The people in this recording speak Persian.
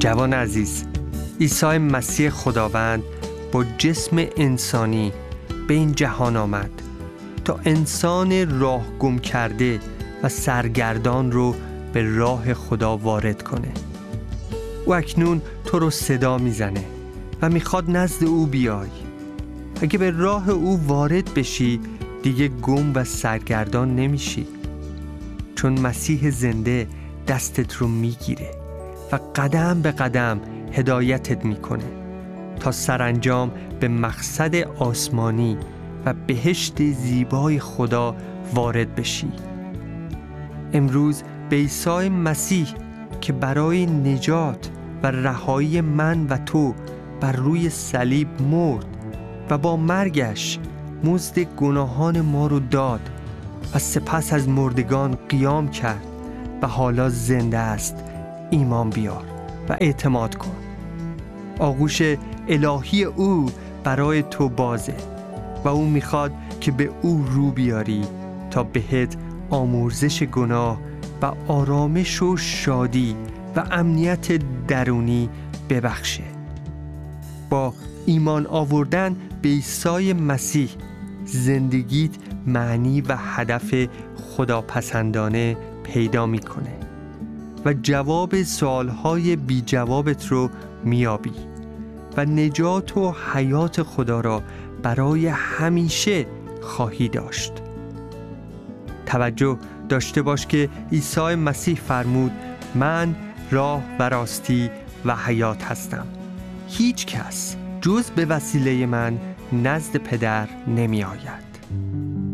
جوان عزیز، عیسی مسیح خداوند با جسم انسانی به این جهان آمد تا انسان راه گم کرده و سرگردان رو به راه خدا وارد کنه. او اکنون تو رو صدا میزنه و میخواد نزد او بیای. اگه به راه او وارد بشی دیگه گم و سرگردان نمیشی، چون مسیح زنده دستت رو میگیره و قدم به قدم هدایتت میکنه تا سرانجام به مقصد آسمانی و بهشت زیبای خدا وارد بشی. امروز به عیسی مسیح که برای نجات و رهایی من و تو بر روی صلیب مرد و با مرگش مزد گناهان ما رو داد و سپس از مردگان قیام کرد و حالا زنده است، ایمان بیار و اعتماد کن. آغوش الهی او برای تو بازه و او میخواد که به او رو بیاری تا بهت آمرزش گناه و آرامش و شادی و امنیت درونی ببخشه. با ایمان آوردن به عیسی مسیح زندگیت معنی و هدف خداپسندانه پیدا میکنه و جواب سوالهای بی جوابت رو میابی و نجات و حیات خدا را برای همیشه خواهی داشت. توجه داشته باش که عیسی مسیح فرمود من راه و راستی و حیات هستم. هیچ کس جز به وسیله من نزد پدر نمی آید.